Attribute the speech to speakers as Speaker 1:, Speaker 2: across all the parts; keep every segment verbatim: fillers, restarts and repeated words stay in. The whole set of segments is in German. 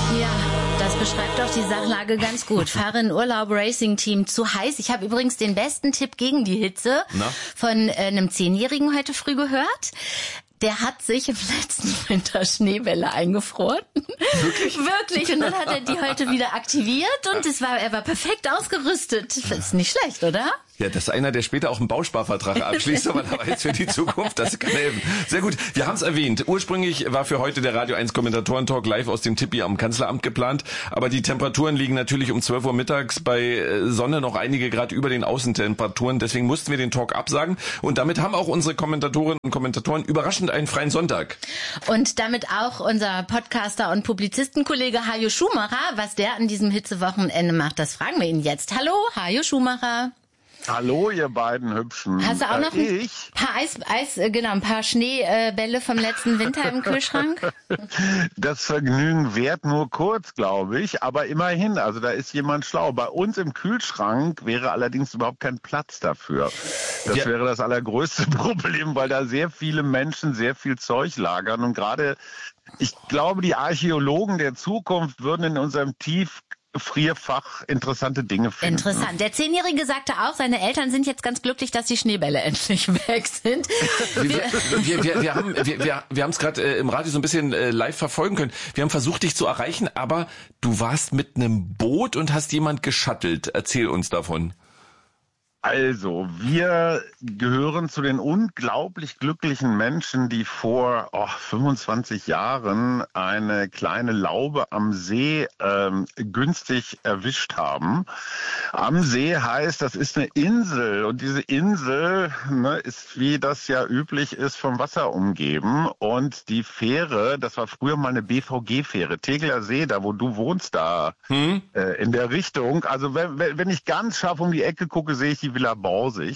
Speaker 1: Ja, das beschreibt doch die Sachlage ganz gut. Fahre in Urlaub, Racing-Team, zu heiß. Ich habe übrigens den besten Tipp gegen die Hitze Na? von äh, einem Zehnjährigen heute früh gehört. Der hat sich im letzten Winter Schneebälle eingefroren.
Speaker 2: Wirklich?
Speaker 1: Wirklich. Und dann hat er die heute wieder aktiviert und es war, er war perfekt ausgerüstet. Das ist nicht schlecht, oder?
Speaker 2: Ja, das ist einer, der später auch einen Bausparvertrag abschließt, aber da weiß für die Zukunft, das kann helfen. Sehr gut, wir haben es erwähnt. Ursprünglich war für heute der Radio eins Kommentatoren-Talk live aus dem Tippi am Kanzleramt geplant, aber die Temperaturen liegen natürlich um zwölf Uhr mittags bei Sonne noch einige Grad über den Außentemperaturen, deswegen mussten wir den Talk absagen und damit haben auch unsere Kommentatorinnen und Kommentatoren überraschend einen freien Sonntag.
Speaker 1: Und damit auch unser Podcaster und Publizistenkollege Hajo Schumacher. Was der an diesem Hitzewochenende macht, das fragen wir ihn jetzt. Hallo, Hajo Schumacher.
Speaker 3: Hallo, ihr beiden Hübschen.
Speaker 1: Hast du auch noch
Speaker 3: äh,
Speaker 1: ein
Speaker 3: ich?
Speaker 1: paar Eis, Eis, genau, ein paar Schneebälle vom letzten Winter im Kühlschrank?
Speaker 3: Das Vergnügen währt nur kurz, glaube ich, aber immerhin, also da ist jemand schlau. Bei uns im Kühlschrank wäre allerdings überhaupt kein Platz dafür. Das ja. wäre das allergrößte Problem, weil da sehr viele Menschen sehr viel Zeug lagern und gerade, ich glaube, die Archäologen der Zukunft würden in unserem Tief Frierfach interessante Dinge finden.
Speaker 1: Interessant. Der Zehnjährige sagte auch, seine Eltern sind jetzt ganz glücklich, dass die Schneebälle endlich weg sind.
Speaker 2: Wir, wir, wir, wir haben wir, wir, wir haben es gerade äh, im Radio so ein bisschen äh, live verfolgen können. Wir haben versucht, dich zu erreichen, aber du warst mit einem Boot und hast jemand geschattelt. Erzähl uns davon.
Speaker 3: Also, wir gehören zu den unglaublich glücklichen Menschen, die vor oh, fünfundzwanzig Jahren eine kleine Laube am See ähm, günstig erwischt haben. Am See heißt, das ist eine Insel und diese Insel ne, ist, wie das ja üblich ist, vom Wasser umgeben und die Fähre, das war früher mal eine B V G-Fähre, Tegeler See, da wo du wohnst, da hm? äh, in der Richtung. Also wenn, wenn ich ganz scharf um die Ecke gucke, sehe ich die Villa Borsig.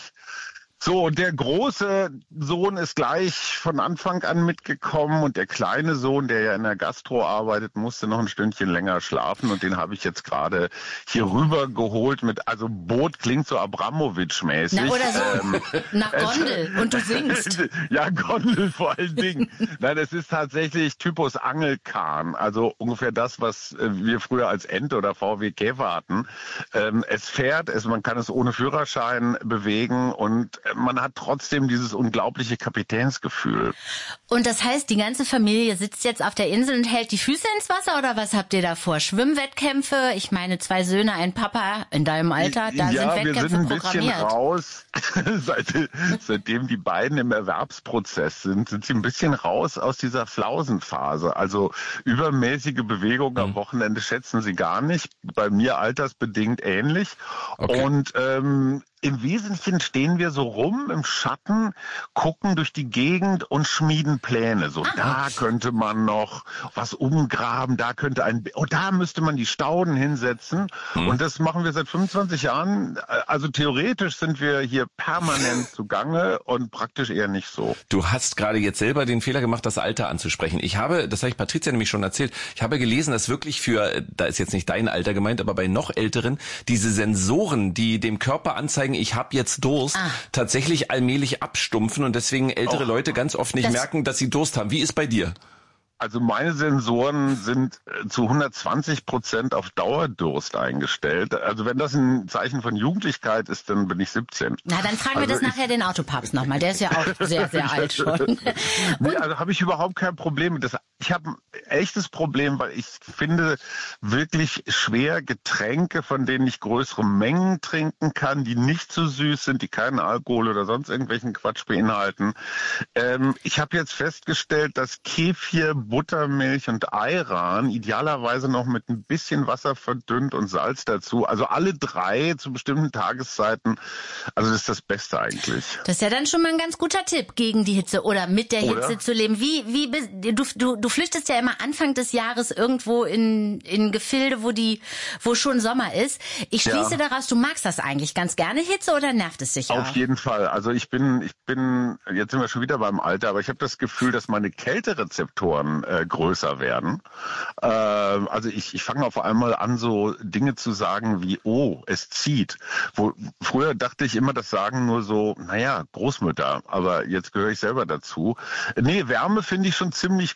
Speaker 3: So, und der große Sohn ist gleich von Anfang an mitgekommen und der kleine Sohn, der ja in der Gastro arbeitet, musste noch ein Stündchen länger schlafen und den habe ich jetzt gerade hier rüber geholt mit, also Boot klingt so Abramowitsch-mäßig.
Speaker 1: Na, oder so, ähm, nach Gondel und du singst.
Speaker 3: Ja, Gondel vor allen Dingen. Nein, es ist tatsächlich Typus Angelkahn, also ungefähr das, was äh, wir früher als Ente oder V W Käfer hatten. Ähm, es fährt, es, man kann es ohne Führerschein bewegen und äh, man hat trotzdem dieses unglaubliche Kapitänsgefühl.
Speaker 1: Und das heißt, die ganze Familie sitzt jetzt auf der Insel und hält die Füße ins Wasser oder was habt ihr da vor? Schwimmwettkämpfe? Ich meine, zwei Söhne, ein Papa in deinem Alter, da
Speaker 3: ja,
Speaker 1: sind Wettkämpfe
Speaker 3: wir sind ein
Speaker 1: programmiert.
Speaker 3: bisschen raus. Seit, seitdem die beiden im Erwerbsprozess sind, sind sie ein bisschen raus aus dieser Flausenphase. Also übermäßige Bewegung am Wochenende schätzen sie gar nicht. Bei mir altersbedingt ähnlich. Okay. Und ähm, im Wesentlichen stehen wir so rum im Schatten, gucken durch die Gegend und schmieden Pläne. So, da könnte man noch was umgraben, da könnte ein, oh, da müsste man die Stauden hinsetzen. Hm. Und das machen wir seit fünfundzwanzig Jahren. Also theoretisch sind wir hier permanent zugange und praktisch eher nicht so.
Speaker 2: Du hast gerade jetzt selber den Fehler gemacht, das Alter anzusprechen. Ich habe, das habe ich Patricia nämlich schon erzählt, ich habe gelesen, dass wirklich für, da ist jetzt nicht dein Alter gemeint, aber bei noch Älteren, diese Sensoren, die dem Körper anzeigen, ich habe jetzt Durst, ah. tatsächlich allmählich abstumpfen und deswegen ältere oh. Leute ganz oft nicht das merken, dass sie Durst haben. Wie ist bei dir?
Speaker 3: Also meine Sensoren sind zu hundertzwanzig Prozent auf Dauerdurst eingestellt. Also wenn das ein Zeichen von Jugendlichkeit ist, dann bin ich siebzehn.
Speaker 1: Na, dann fragen
Speaker 3: also
Speaker 1: wir das nachher den Autopapst nochmal. Der ist ja auch sehr, sehr alt schon.
Speaker 3: Nee, also habe ich überhaupt kein Problem mit das. Ich habe ein echtes Problem, weil ich finde wirklich schwer Getränke, von denen ich größere Mengen trinken kann, die nicht zu süß sind, die keinen Alkohol oder sonst irgendwelchen Quatsch beinhalten. Ähm, ich habe jetzt festgestellt, dass Kefir, Buttermilch und Ayran, idealerweise noch mit ein bisschen Wasser verdünnt und Salz dazu. Also alle drei zu bestimmten Tageszeiten. Also das ist das Beste eigentlich.
Speaker 1: Das ist ja dann schon mal ein ganz guter Tipp gegen die Hitze oder mit der Hitze oder? zu leben. Wie, wie, du, du, du flüchtest ja immer Anfang des Jahres irgendwo in, in Gefilde, wo die, wo schon Sommer ist. Ich schließe ja. daraus, du magst das eigentlich ganz gerne, Hitze, oder nervt es dich auch?
Speaker 3: Auf jeden Fall. Also ich bin, ich bin, jetzt sind wir schon wieder beim Alter, aber ich habe das Gefühl, dass meine Kälterezeptoren Äh, größer werden. Äh, also ich, ich fange auf einmal an, so Dinge zu sagen wie, oh, es zieht. Wo, früher dachte ich immer, das sagen nur so, naja, Großmütter, aber jetzt gehöre ich selber dazu. Nee, Wärme finde ich schon ziemlich gut.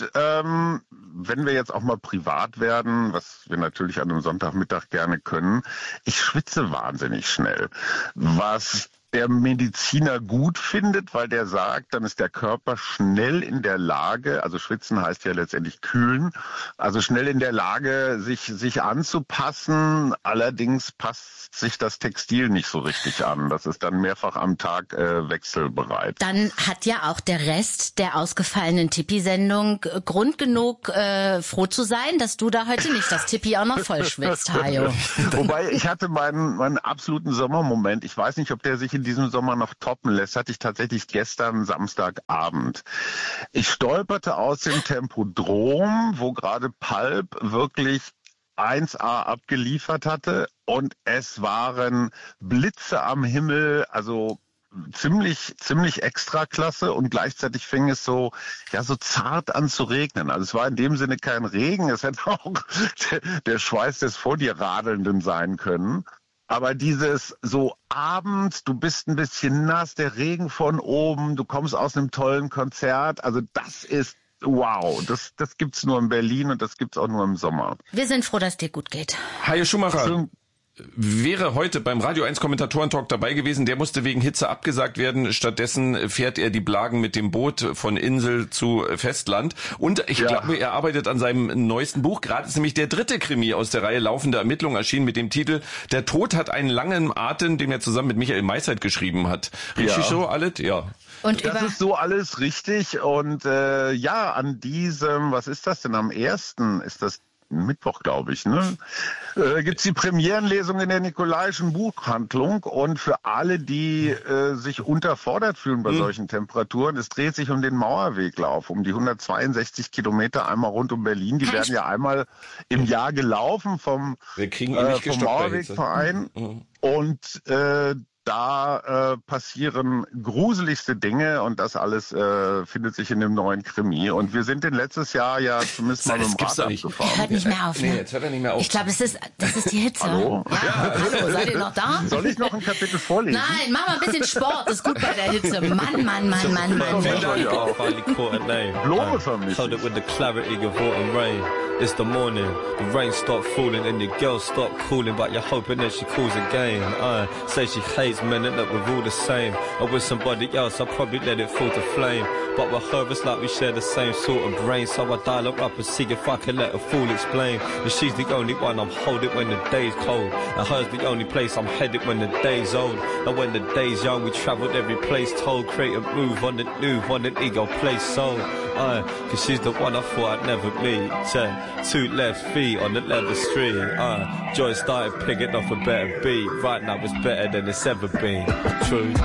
Speaker 3: Und ähm, wenn wir jetzt auch mal privat werden, was wir natürlich an einem Sonntagmittag gerne können, ich schwitze wahnsinnig schnell, was der Mediziner gut findet, weil der sagt, dann ist der Körper schnell in der Lage, also schwitzen heißt ja letztendlich kühlen, also schnell in der Lage, sich sich anzupassen. Allerdings passt sich das Textil nicht so richtig an. Das ist dann mehrfach am Tag äh, wechselbereit.
Speaker 1: Dann hat ja auch der Rest der ausgefallenen Tippi-Sendung Grund genug, äh, froh zu sein, dass du da heute nicht das Tippi auch noch voll schwitzt, Hajo.
Speaker 3: Wobei, ich hatte meinen, meinen absoluten Sommermoment. Ich weiß nicht, ob der sich in diesem Sommer noch toppen lässt, hatte ich tatsächlich gestern Samstagabend. Ich stolperte aus dem Tempodrom, wo gerade Pulp wirklich eins A abgeliefert hatte, und es waren Blitze am Himmel, also ziemlich ziemlich Extraklasse, und gleichzeitig fing es so ja so zart an zu regnen. Also es war in dem Sinne kein Regen, es hätte auch der, der Schweiß des vor dir Radelnden sein können. Aber dieses so abends, du bist ein bisschen nass, der Regen von oben, du kommst aus einem tollen Konzert, also das ist wow, das das gibt's nur in Berlin und das gibt's auch nur im Sommer.
Speaker 1: Wir sind froh, dass dir gut geht.
Speaker 2: Hajo Schumacher also, wäre heute beim Radio eins Kommentatoren-Talk dabei gewesen. Der musste wegen Hitze abgesagt werden. Stattdessen fährt er die Blagen mit dem Boot von Insel zu Festland. Und ich ja. glaube, er arbeitet an seinem neuesten Buch. Gerade ist nämlich der dritte Krimi aus der Reihe Laufende Ermittlungen erschienen mit dem Titel Der Tod hat einen langen Atem, den er zusammen mit Michael Maisseit geschrieben hat. Richtig ja. so, alles? Ja.
Speaker 3: Und das ist so alles richtig. Und äh, ja, an diesem, was ist das denn, am ersten ist das Mittwoch, glaube ich, ne? Äh, gibt's die Premierenlesung in der Nikolaischen Buchhandlung, und für alle, die äh, sich unterfordert fühlen bei mhm. solchen Temperaturen, es dreht sich um den Mauerweglauf, um die hundertzweiundsechzig Kilometer einmal rund um Berlin. Die werden ja einmal im Jahr gelaufen vom,
Speaker 2: Wir kriegen
Speaker 3: äh, vom Mauerwegverein. Mhm. Und äh, da äh, passieren gruseligste Dinge, und das alles äh, findet sich in dem neuen Krimi. Und wir sind den letztes Jahr ja zumindest mal mit dem Rad abgefahren.
Speaker 1: Er hört nicht mehr auf. Ne?
Speaker 2: Nee, jetzt hört er nicht mehr auf.
Speaker 1: Ich glaube, es ist, das ist die Hitze.
Speaker 3: Hallo?
Speaker 1: Ja, ja. Hallo, seid ihr noch da?
Speaker 3: Soll ich noch ein Kapitel vorlesen?
Speaker 1: Nein, mach mal ein bisschen Sport, das ist gut bei der Hitze. Mann, Mann, Mann, Mann, Mann. Mann.
Speaker 3: Blume vermisst.
Speaker 4: Hold it with the clarity of autumn rain. It's the morning, the rain stopped falling and your girl stopped calling, but you're hoping that she calls again. I say she hates men and that we're all the same. Or with somebody else, I'll probably let it fall to flame. But with her, it's like we share the same sort of brain. So I dial her up and see if I can let her fool explain. And she's the only one I'm holding when the day's cold. And her's the only place I'm headed when the day's old. And when the day's young, we travelled every place told. Create a move on the new, on an ego place sold. Aye, cause she's the one I thought I'd never meet. Ten, two left feet on the leather street. Aye, joy started picking off a better beat. Right now it's better than it's ever been. True.